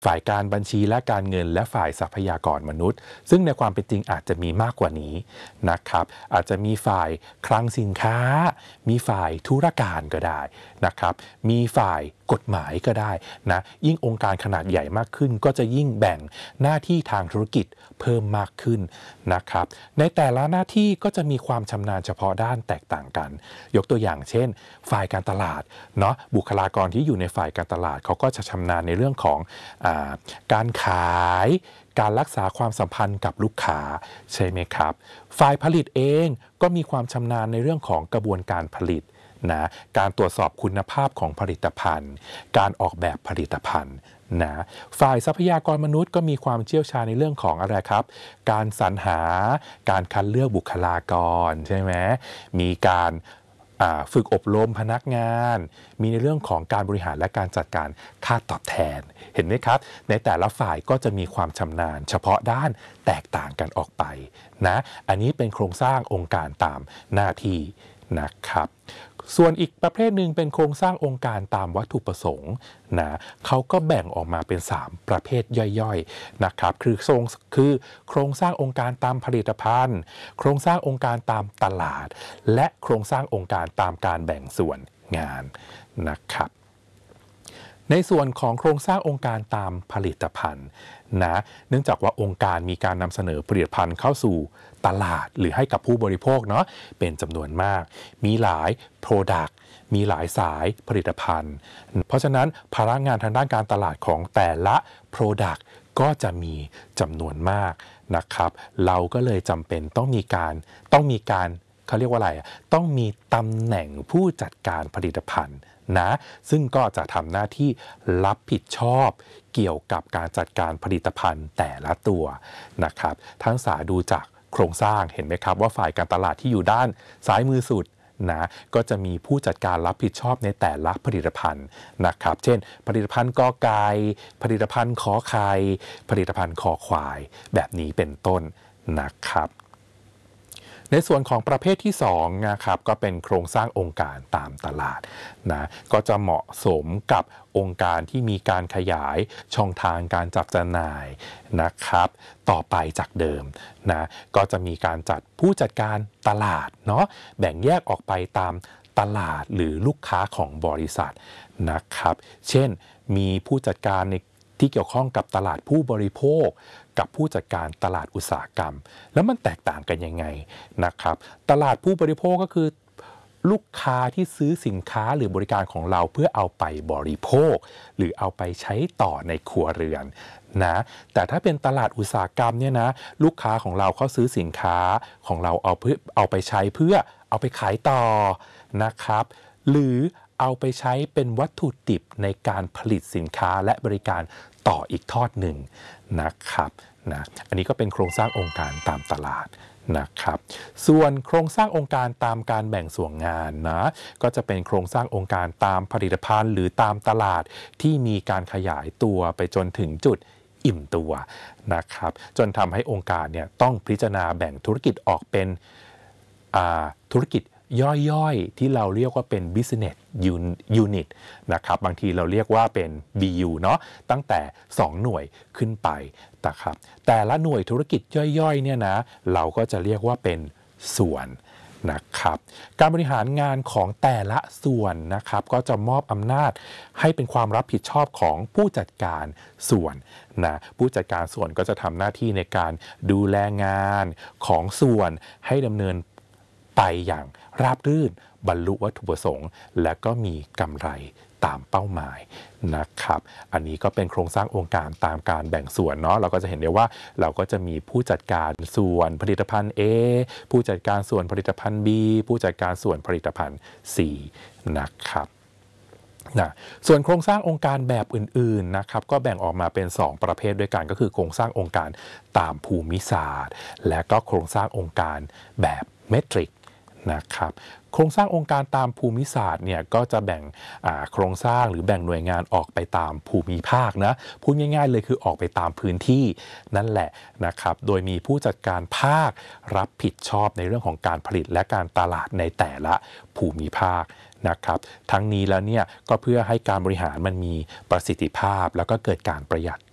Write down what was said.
ฝ่ายการบัญชีและการเงินและฝ่ายทรัพยากรมนุษย์ซึ่งในความเป็นจริงอาจจะมีมากกว่านี้นะครับอาจจะมีฝ่ายคลังสินค้ามีฝ่ายธุรการก็ได้นะครับมีฝ่ายกฎหมายก็ได้นะยิ่งองค์การขนาดใหญ่มากขึ้นก็จะยิ่งแบ่งหน้าที่ทางธุรกิจเพิ่มมากขึ้นนะครับในแต่ละหน้าที่ก็จะมีความชำนาญเฉพาะด้านแตกต่างกันยกตัวอย่างเช่นฝ่ายการตลาดเนาะบุคลากรที่อยู่ในฝ่ายการตลาดเขาก็จะชำนาญในเรื่องของการขายการรักษาความสัมพันธ์กับลูกค้าใช่ไหมครับฝ่ายผลิตเองก็มีความชำนาญในเรื่องของกระบวนการผลิตนะการตรวจสอบคุณภาพของผลิตภัณฑ์การออกแบบผลิตภัณฑ์นะฝ่ายทรัพยากรมนุษย์ก็มีความเชี่ยวชาญในเรื่องของอะไรครับการสรรหาการคัดเลือกบุคลากรใช่ไหมมีการฝึกอบรมพนักงานมีในเรื่องของการบริหารและการจัดการค่าตอบแทนเห็นไหมครับในแต่ละฝ่ายก็จะมีความชำนาญเฉพาะด้านแตกต่างกันออกไปนะอันนี้เป็นโครงสร้างองค์การตามหน้าที่นะครับส่วนอีกประเภทหนึ่งเป็นโครงสร้างองค์การตามวัตถุประสงค์นะเขาก็แบ่งออกมาเป็น3ประเภทย่อยๆนะครับคือโครงสร้างองค์การตามผลิตภัณฑ์โครงสร้างองค์การตามตลาดและโครงสร้างองค์การตามการแบ่งส่วนงานนะครับในส่วนของโครงสร้างองค์การตามผลิตภัณฑ์นะเนื่องจากว่าองค์การมีการนำเสนอผลิตภัณฑ์เข้าสู่ตลาดหรือให้กับผู้บริโภคเนาะเป็นจำนวนมากมีหลาย Product มีหลายสายผลิตภัณฑ์เพราะฉะนั้นภาระงานทางด้านการตลาดของแต่ละ Product ก็จะมีจำนวนมากนะครับเราก็เลยจำเป็นต้องมีการเขาเรียกว่าอะไรต้องมีตำแหน่งผู้จัดการผลิตภัณฑ์นะซึ่งก็จะทำหน้าที่รับผิดชอบเกี่ยวกับการจัดการผลิตภัณฑ์แต่ละตัวนะครับทั้งสาดูจากโครงสร้างเห็นไหมครับว่าฝ่ายการตลาดที่อยู่ด้านซ้ายมือสุดนะก็จะมีผู้จัดการรับผิดชอบในแต่ละผลิตภัณฑ์นะครับเช่นผลิตภัณฑ์กอไก่ผลิตภัณฑ์ขอไข่ผลิตภัณฑ์คอควายแบบนี้เป็นต้นนะครับในส่วนของประเภทที่2นะครับก็เป็นโครงสร้างองค์การตามตลาดนะก็จะเหมาะสมกับองค์การที่มีการขยายช่องทางการจัดจำหน่ายนะครับต่อไปจากเดิมนะก็จะมีการจัดผู้จัดการตลาดเนาะแบ่งแยกออกไปตามตลาดหรือลูกค้าของบริษัทนะครับเช่นมีผู้จัดการในที่เกี่ยวข้องกับตลาดผู้บริโภคกับผู้จัดการตลาดอุตสาหกรรมแล้วมันแตกต่างกันยังไงนะครับตลาดผู้บริโภคก็คือลูกค้าที่ซื้อสินค้าหรือบริการของเราเพื่อเอาไปบริโภคหรือเอาไปใช้ต่อในครัวเรือนนะแต่ถ้าเป็นตลาดอุตสาหกรรมเนี่ยนะลูกค้าของเราเขาซื้อสินค้าของเราเอาไปใช้เพื่อเอาไปขายต่อนะครับหรือเอาไปใช้เป็นวัตถุดิบในการผลิตสินค้าและบริการต่ออีกทอดหนึ่งนะครับนะอันนี้ก็เป็นโครงสร้างองค์การตามตลาดนะครับส่วนโครงสร้างองค์การตามการแบ่งส่วนงานนะก็จะเป็นโครงสร้างองค์การตามผลิตภัณฑ์หรือตามตลาดที่มีการขยายตัวไปจนถึงจุดอิ่มตัวนะครับจนทำให้องค์การเนี่ยต้องพิจารณาแบ่งธุรกิจออกเป็นธุรกิจย่อยๆที่เราเรียกว่าเป็น business unit นะครับบางทีเราเรียกว่าเป็น BU เนาะตั้งแต่2หน่วยขึ้นไปนะครับแต่ละหน่วยธุรกิจย่อยๆเนี่ยนะเราก็จะเรียกว่าเป็นส่วนนะครับการบริหารงานของแต่ละส่วนนะครับก็จะมอบอำนาจให้เป็นความรับผิดชอบของผู้จัดการส่วนนะผู้จัดการส่วนก็จะทำหน้าที่ในการดูแลงานของส่วนให้ดำเนินไปอย่างราบรื่นบรรลุวัตถุประสงค์และก็มีกำไรตามเป้าหมายนะครับอันนี้ก็เป็นโครงสร้างองค์การตามการแบ่งส่วนเนาะเราก็จะเห็นได้ว่าเราก็จะมีผู้จัดการส่วนผลิตภัณฑ์ A ผู้จัดการส่วนผลิตภัณฑ์ B ผู้จัดการส่วนผลิตภัณฑ์ C นะครับส่วนโครงสร้างองค์การแบบอื่นๆนะครับก็แบ่งออกมาเป็น2ประเภทด้วยกันก็คือโครงสร้างองค์การตามภูมิศาสตร์และก็โครงสร้างองค์การแบบเมตริกนะครับโครงสร้างองค์การตามภูมิศาสตร์เนี่ยก็จะแบ่งโครงสร้างหรือแบ่งหน่วยงานออกไปตามภูมิภาคนะพูดง่ายๆเลยคือออกไปตามพื้นที่นั่นแหละนะครับโดยมีผู้จัดการภาครับผิดชอบในเรื่องของการผลิตและการตลาดในแต่ละภูมิภาคนะครับทั้งนี้แล้วเนี่ยก็เพื่อให้การบริหารมันมีประสิทธิภาพแล้วก็เกิดการประหยัด